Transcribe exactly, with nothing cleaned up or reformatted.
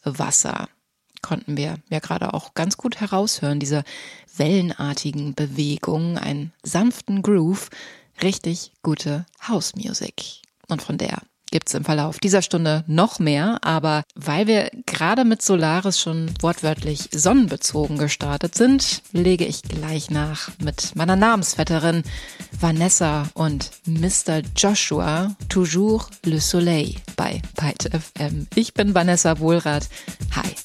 Wasser. Konnten wir ja gerade auch ganz gut heraushören, diese wellenartigen Bewegungen, einen sanften Groove, richtig gute House-Music. Und von der gibt's im Verlauf dieser Stunde noch mehr, aber weil wir gerade mit Solaris schon wortwörtlich sonnenbezogen gestartet sind, lege ich gleich nach mit meiner Namensvetterin Vanessa und Mister Joshua, Toujours le Soleil bei Byte F M. Ich bin Vanessa Wohlrath. Hi.